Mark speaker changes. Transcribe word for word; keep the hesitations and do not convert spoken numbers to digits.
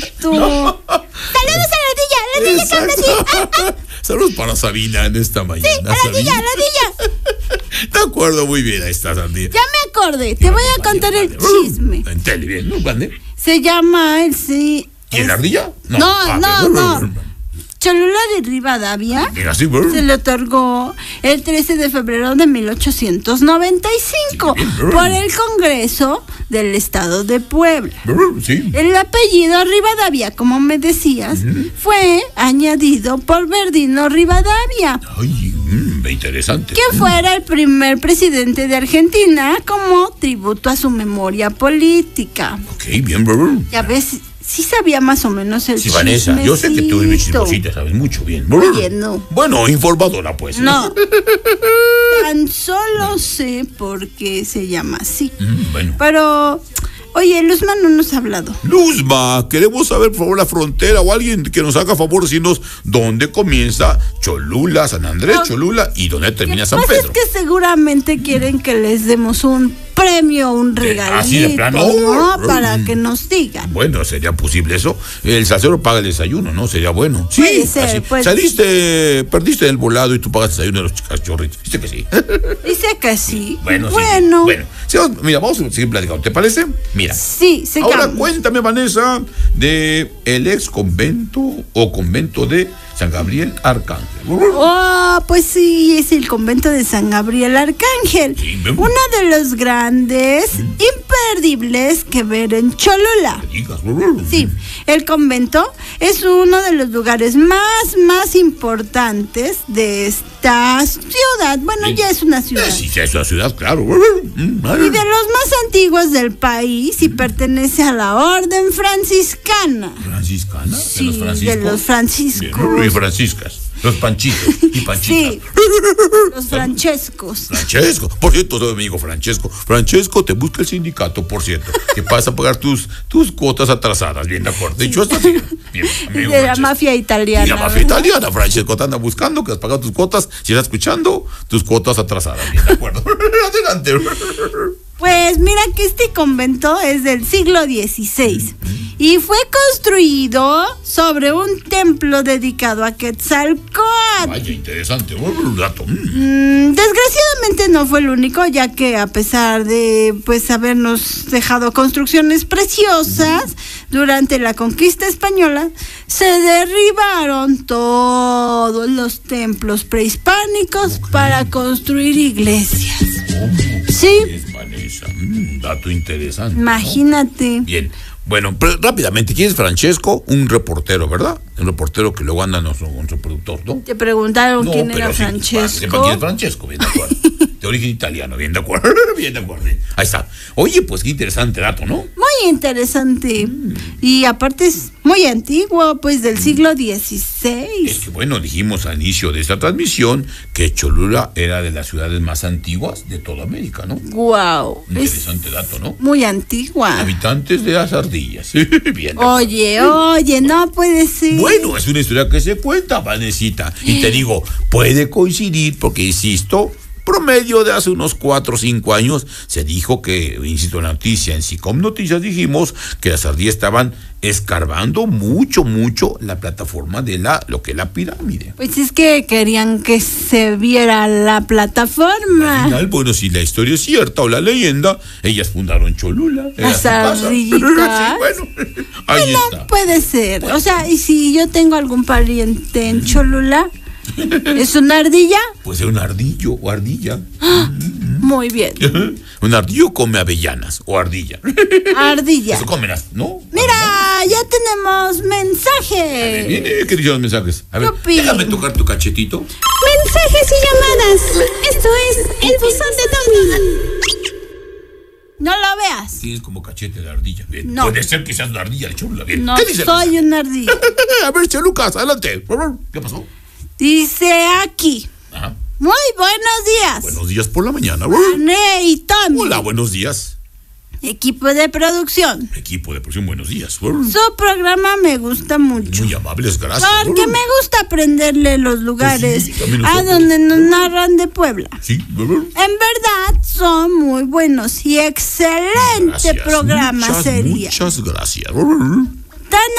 Speaker 1: gato. No. Saludos a la ardilla, la ardilla que habla así. Ah, ah.
Speaker 2: Saludos para Sabina en esta mañana.
Speaker 1: Sí, a la ardilla, a la ardilla.
Speaker 2: De acuerdo, muy bien, ahí está, ardilla.
Speaker 1: Ya me acordé, te voy a contar el chisme.
Speaker 2: En tele, bien, ¿no? ¿Vale?
Speaker 1: Se llama el sí.
Speaker 2: ¿Quién, la ardilla?
Speaker 1: No, no, ah, no. no. Cholula de Rivadavia
Speaker 2: Mira, sí,
Speaker 1: se le otorgó el trece de febrero de mil ochocientos noventa y cinco sí, por el Congreso del Estado de Puebla.
Speaker 2: Sí.
Speaker 1: El apellido Rivadavia, como me decías, uh-huh. fue añadido por Verdino Rivadavia.
Speaker 2: Ay, mmm, interesante.
Speaker 1: Que fuera el primer presidente de Argentina como tributo a su memoria política.
Speaker 2: Ok, bien, bro.
Speaker 1: Ya ves. Sí sabía más o menos el
Speaker 2: sí, Vanessa, yo sé que tú eres chismosita, sabes mucho bien.
Speaker 1: Oye, no.
Speaker 2: Bueno, informadora, pues.
Speaker 1: No. Tan solo sé por qué se llama así.
Speaker 2: Mm, bueno.
Speaker 1: Pero, oye, Luzma no nos ha hablado.
Speaker 2: Luzma, queremos saber, por favor, la frontera o alguien que nos haga favor decirnos dónde comienza Cholula, San Andrés, no. Cholula y dónde termina San Pedro.
Speaker 1: Es que seguramente quieren que les demos un premio, un regalito,
Speaker 2: así de plano,
Speaker 1: ¿no? Para que nos digan.
Speaker 2: Bueno, sería posible eso. El salsero paga el desayuno, ¿no? Sería bueno. Sí,
Speaker 1: puede ser,
Speaker 2: así.
Speaker 1: Puede
Speaker 2: Saliste, perdiste el volado y tú pagas el desayuno de los cachorritos. Dice que sí.
Speaker 1: Dice que sí.
Speaker 2: Bueno,
Speaker 1: bueno.
Speaker 2: Sí. Bueno, sí, mira, vamos a seguir platicando. ¿Te parece? Mira.
Speaker 1: Sí, se
Speaker 2: Ahora
Speaker 1: llama.
Speaker 2: Cuéntame, Vanessa, de el ex convento o convento de San Gabriel Arcángel.
Speaker 1: Oh, pues sí, es el convento de San Gabriel Arcángel. Sí, uno de los grandes, mm. imperdibles que ver en Cholula. Sí, el convento es uno de los lugares más, más importantes de esta ciudad. Bueno, sí. ya es una ciudad.
Speaker 2: Sí, ya es una ciudad, claro.
Speaker 1: Y de los más antiguos del país y mm. pertenece a la orden franciscana.
Speaker 2: ¿Franciscana?
Speaker 1: Sí,
Speaker 2: ¿De los franciscos?
Speaker 1: De los franciscos.
Speaker 2: Y franciscas. Los panchitos y panchitas.
Speaker 1: Sí, los francescos.
Speaker 2: Francesco. Por cierto, soy amigo Francesco. Francesco, te busca el sindicato, por cierto, que vas a pagar tus, tus cuotas atrasadas, bien de acuerdo. De hecho, hasta así. Bien,
Speaker 1: amigo de la Francesco. Mafia italiana.
Speaker 2: Y la mafia ¿verdad? Italiana, Francesco, te anda buscando que has pagado tus cuotas. Si estás escuchando, tus cuotas atrasadas, bien de acuerdo. Adelante.
Speaker 1: Pues mira que este convento es del siglo dieciséis mm-hmm. y fue construido sobre un templo dedicado a Quetzalcóatl.
Speaker 2: Vaya, interesante, un dato.
Speaker 1: Mm, desgraciadamente no fue el único, ya que a pesar de pues habernos dejado construcciones preciosas mm-hmm. durante la conquista española, se derribaron todos los templos prehispánicos okay. para construir iglesias.
Speaker 2: ¿Cómo?
Speaker 1: Sí.
Speaker 2: Vanessa, mm, dato interesante.
Speaker 1: Imagínate.
Speaker 2: ¿No? Bien. Bueno, pero rápidamente, ¿quién es Francesco? Un reportero, ¿verdad? Un reportero que luego anda nuestro, nuestro productor, ¿no?
Speaker 1: Te preguntaron no, quién era
Speaker 2: sí,
Speaker 1: Francesco.
Speaker 2: ¿Quién es Francesco? Bien de acuerdo. De origen italiano, bien de acuerdo. Bien de acuerdo. Ahí está. Oye, pues qué interesante dato, ¿no?
Speaker 1: Muy interesante. Mm. Y aparte es muy antiguo, pues del siglo dieciséis.
Speaker 2: Es que bueno, dijimos al inicio de esta transmisión que Cholula era de las ciudades más antiguas de toda América, ¿no?
Speaker 1: Wow.
Speaker 2: Interesante es dato, ¿no?
Speaker 1: Muy antigua.
Speaker 2: Habitantes de las ardillas. Bien.
Speaker 1: Oye, oye, no puede ser.
Speaker 2: Bueno, es una historia que se cuenta, Vanesita. Y te digo, puede coincidir porque, insisto, promedio de hace unos cuatro o cinco años se dijo que, insisto, en la noticia, en SICOM Noticias dijimos que las ardillas estaban escarbando mucho, mucho la plataforma de la, lo que es la pirámide.
Speaker 1: Pues es que querían que se viera la plataforma.
Speaker 2: Al final, bueno, si la historia es cierta o la leyenda, ellas fundaron Cholula.
Speaker 1: Las ardillitas.
Speaker 2: Sí, bueno, ahí
Speaker 1: bueno,
Speaker 2: está.
Speaker 1: Puede ser. Bueno. O sea, y si yo tengo algún pariente en Cholula, ¿es una ardilla?
Speaker 2: Pues es un ardillo o ardilla.
Speaker 1: ¡Ah! Muy bien.
Speaker 2: Un ardillo come avellanas o ardilla.
Speaker 1: Ardilla.
Speaker 2: Eso comen, ¿no?
Speaker 1: Mira, ya tenemos mensaje.
Speaker 2: A ver, viene, ¿qué dicen los mensajes? A ver,
Speaker 1: Yupi.
Speaker 2: Déjame tocar tu cachetito.
Speaker 3: Mensajes y llamadas. Esto es el buzón de Tommy.
Speaker 1: No lo veas.
Speaker 2: Tienes como cachete de ardilla. Bien.
Speaker 1: No.
Speaker 2: Puede ser que seas una ardilla, Cholula. Bien.
Speaker 1: No
Speaker 2: ¿Qué dice
Speaker 1: soy una ardilla.
Speaker 2: A ver, Cholucas, adelante. ¿Qué pasó?
Speaker 1: Dice aquí.
Speaker 2: Ajá.
Speaker 1: Muy buenos días.
Speaker 2: Buenos días por la mañana.
Speaker 1: Ané y Tommy.
Speaker 2: Hola, buenos días.
Speaker 1: Equipo de producción.
Speaker 2: Equipo de producción, buenos días.
Speaker 1: Su programa me gusta mucho.
Speaker 2: Muy amables, gracias.
Speaker 1: Porque me gusta aprenderle los lugares
Speaker 2: pues sí,
Speaker 1: a donde nos narran de Puebla.
Speaker 2: Sí.
Speaker 1: En verdad son muy buenos y excelente
Speaker 2: gracias.
Speaker 1: programa
Speaker 2: muchas,
Speaker 1: sería.
Speaker 2: Muchas gracias.
Speaker 1: Tan